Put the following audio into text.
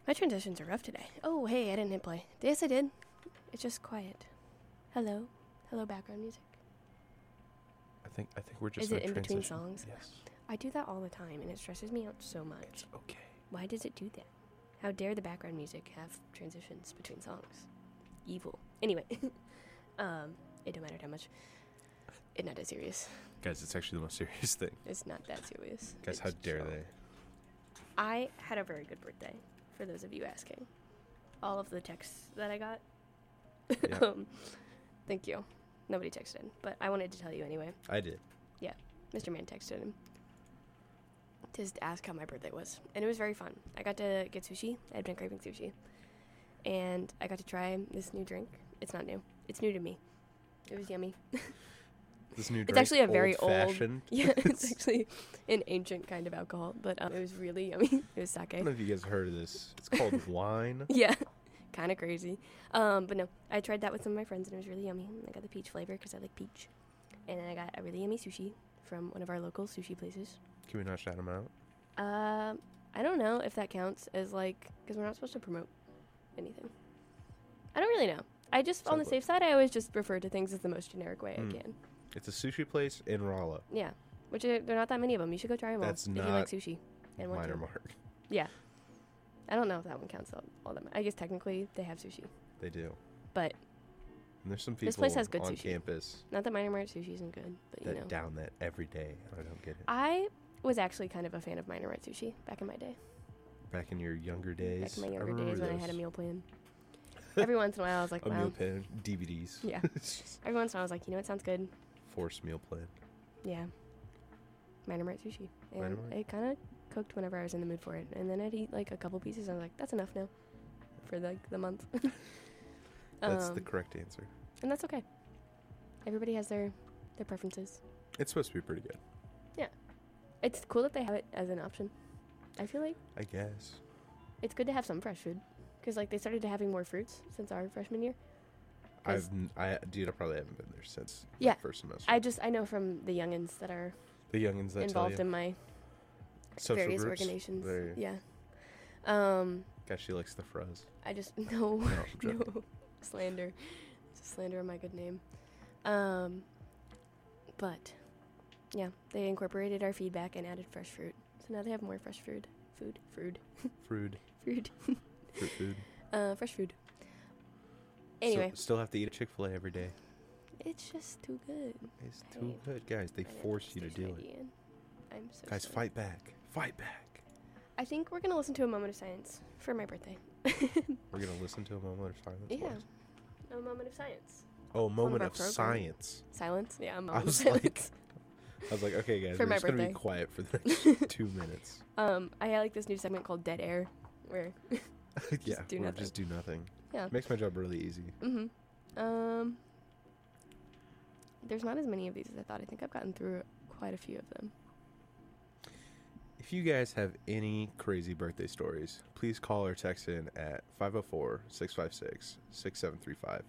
My transitions are rough today. Oh, hey, I didn't hit play. Yes, I did. It's just quiet. Hello. Hello, background music. I think we're just Is it in between transition. songs? Yes. I do that all the time, and it stresses me out so much. It's okay. Why does it do that? How dare the background music have transitions between songs? Evil. Anyway, it don't matter that much. It's not that serious. Guys, it's actually the most serious thing. It's not that serious. Guys, how dare they? I had a very good birthday, for those of you asking. All of the texts that I got. Yeah. Thank you. Nobody texted, but I wanted to tell you anyway. I did. Mr. Man texted him to just ask how my birthday was, and it was very fun. I got to get sushi. I'd been craving sushi, and I got to try this new drink. It's not new. It's new to me. It was yummy. This new drink, It's actually a very old. old-fashioned. Yeah, it's actually an ancient kind of alcohol, but it was really yummy. It was I sake. don't know if you guys heard of this. It's called wine. Yeah, kind of crazy. But no, I tried that with some of my friends, and it was really yummy. I got the peach flavor because I like peach, and then I got a really yummy sushi from one of our local sushi places. Can we not shout them out? I don't know if that counts as because we're not supposed to promote anything. I don't really know. I just, on the Sounds safe side, I always just refer to things as the most generic way I can. It's a sushi place in Rolla. Yeah, which there are not that many of them. You should go try them all That's if you not like sushi. And want Minor to. Mark. Yeah. I don't know if that one counts all them. I guess technically they have sushi, They do. but And there's some people This place has good on sushi. campus not that Minor Mart sushi isn't good. But you that know, down that every day. I don't get it. I was actually kind of a fan of Minor Mart sushi back in my day. Back in your younger days. Back in my younger remember days when I those. had a meal plan. Every once in a while, I was like, A wow. meal plan, DVDs. Yeah. Every once in a while, I was like, you know what sounds good? Forced meal plan. Yeah. Minor Mart sushi. And Minor Mart? I kind of cooked whenever I was in the mood for it. And then I'd eat like a couple pieces, and I was like, that's enough now for like the month. That's the correct answer. And that's okay. Everybody has their preferences. It's supposed to be pretty good. It's cool that they have it as an option. I feel like I guess. it's good to have some fresh food. Because like they started having more fruits since our freshman year. 'Cause I probably haven't been there since Yeah. the first semester. I know from the youngins that are The youngins that involved tell you. in my Social various groups. organizations. There- Yeah. Gosh, she likes the fuzz. I just no, No, I'm joking. no slander. It's a slander of my good name. But yeah, they incorporated our feedback and added fresh fruit. So now they have more fresh food. Food. Fruit. Food. Fruit food. Fresh food. Anyway, Still have to eat a Chick-fil-A every day. it's just too good. It's too good, guys. They I know, force you to station do it. ID in. I'm so Guys, sorry. fight back. Fight back. I think we're gonna listen to a moment of silence for my birthday. We're going to listen to a moment of silence. Yeah. What? A moment of science. Oh, moment our of program. science. Silence? Yeah, a moment of was silence. like- I was like, okay, guys, For we're my just going to be birthday. quiet for the next 2 minutes. I had like this new segment called Dead Air, where Yeah, do or nothing. just do nothing. yeah. Makes my job really easy. There's not as many of these as I thought. I think I've gotten through quite a few of them. If you guys have any crazy birthday stories, please call or text in at 504-656-6735.